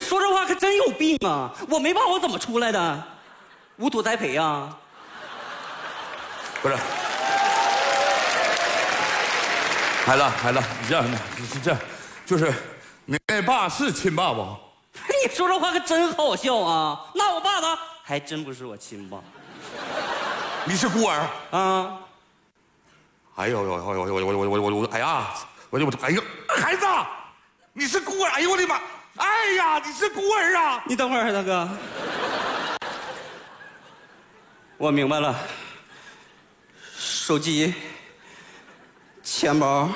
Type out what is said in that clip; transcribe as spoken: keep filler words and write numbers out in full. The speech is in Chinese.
说这话可真有病啊！我没爸，我怎么出来的？无土栽培呀、啊？ 不是，孩子，孩子，你这样的，是这样，就是你那爸是亲爸不？ 你说这话可真好笑啊！那我爸呢？还真不是我亲爸。 你是孤儿啊？ 哎呦呦呦呦呦呦呦呦呦！哎呀，我就我哎呦，孩子，你是孤儿？哎呦我的妈！哎呀，你是孤儿啊！ 你等会儿，大哥，我明白了。手机、钱包、